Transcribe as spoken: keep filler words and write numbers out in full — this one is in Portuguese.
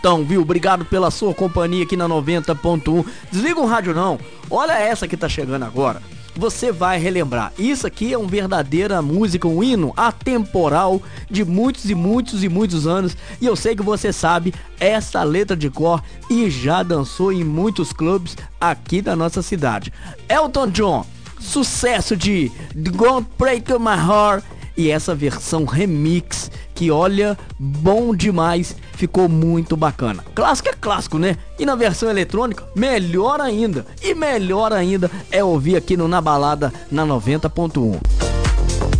Então, viu? Obrigado pela sua companhia aqui na noventa ponto um. Desliga o rádio não. Olha essa que tá chegando agora. Você vai relembrar. Isso aqui é uma verdadeira música, um hino atemporal de muitos e muitos e muitos anos. E eu sei que você sabe essa letra de cor e já dançou em muitos clubes aqui da nossa cidade. Elton John, sucesso de Don't Break My Heart. E essa versão remix, que olha, bom demais, ficou muito bacana. Clássico é clássico, né? E na versão eletrônica, melhor ainda. E melhor ainda é ouvir aqui no Na Balada, na noventa ponto um.